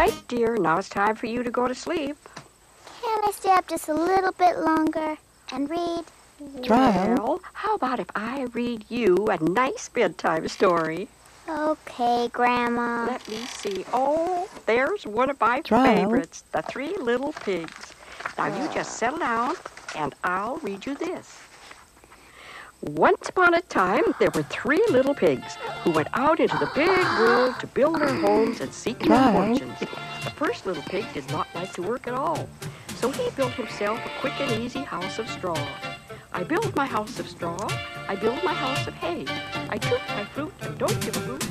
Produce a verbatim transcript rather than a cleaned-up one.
right, dear. Now it's time for you to go to sleep. Can I stay up just a little bit longer and read? Trial. Well, how about if I read you a nice bedtime story? Okay, Grandma. Let me see. Oh, there's one of my Trial. favorites, The Three Little Pigs. Now you just settle down, and I'll read you this. Once upon a time, there were three little pigs who went out into the big world to build their homes and seek their Trial. fortunes. The first little pig did not like to work at all, so he built himself a quick and easy house of straw. I build my house of straw. I build my house of hay. I toot my flute and don't give a hoot.